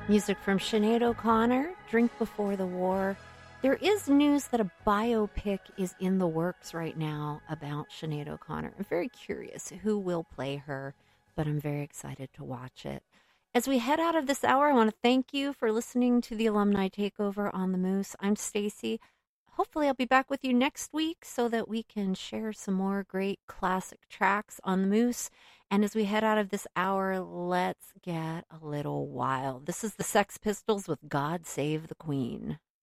Music from Sinead O'Connor, Drink Before the War. There is news that a biopic is in the works right now about Sinead O'Connor. I'm very curious who will play her, but I'm very excited to watch it. As we head out of this hour, I want to thank you for listening to the Alumni Takeover on the Moose. I'm Stacy. Hopefully, I'll be back with you next week so that we can share some more great classic tracks on the Moose. And as we head out of this hour, let's get a little wild. This is the Sex Pistols with God Save the Queen.